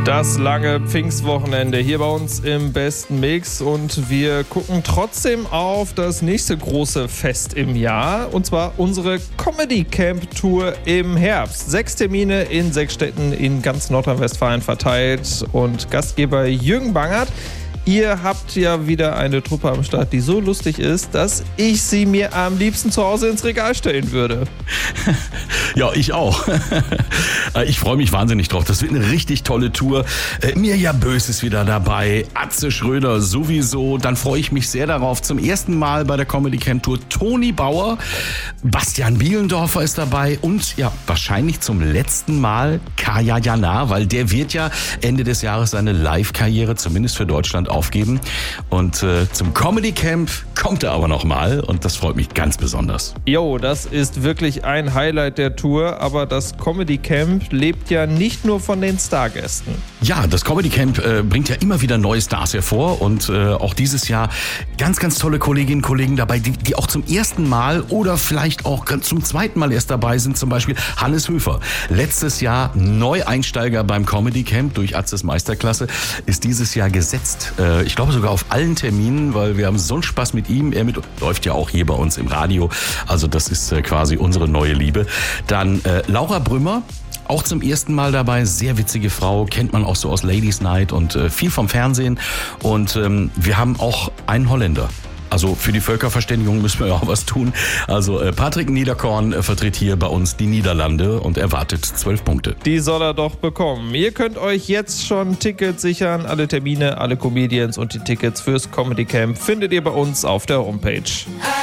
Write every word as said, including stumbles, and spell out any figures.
Das lange Pfingstwochenende hier bei uns im besten Mix und wir gucken trotzdem auf das nächste große Fest im Jahr und zwar unsere Comedy Camp Tour im Herbst. Sechs Termine in sechs Städten in ganz Nordrhein-Westfalen verteilt und Gastgeber Jürgen Bangert. Ihr habt ja wieder eine Truppe am Start, die so lustig ist, dass ich sie mir am liebsten zu Hause ins Regal stellen würde. Ja, ich auch. Ich freue mich wahnsinnig drauf. Das wird eine richtig tolle Tour. Mirja Bös ist wieder dabei, Atze Schröder sowieso. Dann freue ich mich sehr darauf. Zum ersten Mal bei der Comedy Camp Tour Toni Bauer, Bastian Bielendorfer ist dabei und ja, wahrscheinlich zum letzten Mal Kaya Jana, weil der wird ja Ende des Jahres seine Live-Karriere zumindest für Deutschland aufgeben. Und äh, zum Comedy Camp kommt er aber noch mal und das freut mich ganz besonders. Jo, das ist wirklich ein Highlight der Tour, aber das Comedy Camp lebt ja nicht nur von den Stargästen. Ja, das Comedy Camp äh, bringt ja immer wieder neue Stars hervor und äh, auch dieses Jahr ganz, ganz tolle Kolleginnen und Kollegen dabei, die, die auch zum ersten Mal oder vielleicht auch zum zweiten Mal erst dabei sind, zum Beispiel Hannes Höfer. Letztes Jahr Neueinsteiger beim Comedy Camp durch Atzes Meisterklasse, ist dieses Jahr gesetzt. Äh, ich glaube sogar auf allen Terminen, weil wir haben so einen Spaß mit ihm. Er mit, läuft ja auch hier bei uns im Radio, also das ist äh, quasi unsere neue Liebe. Dann äh, Laura Brümmer, auch zum ersten Mal dabei, sehr witzige Frau, kennt man auch so aus Ladies Night und äh, viel vom Fernsehen. Und ähm, wir haben auch einen Holländer. Also für die Völkerverständigung müssen wir ja auch was tun. Also äh, Patrick Niederkorn äh, vertritt hier bei uns die Niederlande und erwartet zwölf Punkte. Die soll er doch bekommen. Ihr könnt euch jetzt schon Tickets sichern. Alle Termine, alle Comedians und die Tickets fürs Comedy Camp findet ihr bei uns auf der Homepage.